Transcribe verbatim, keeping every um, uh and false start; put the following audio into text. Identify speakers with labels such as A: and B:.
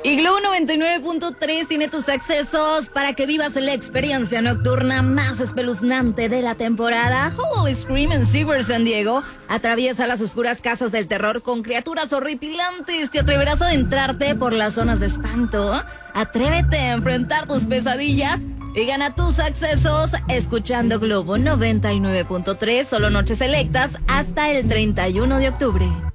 A: Y Globo noventa y nueve punto tres tiene tus accesos para que vivas la experiencia nocturna más espeluznante de la temporada. Holy Scream en Cyber San Diego atraviesa las oscuras casas del terror con criaturas horripilantes. ¿Te atreverás a adentrarte por las zonas de espanto? Atrévete a enfrentar tus pesadillas y gana tus accesos escuchando Globo noventa y nueve punto tres, solo noches selectas hasta el treinta y uno de octubre.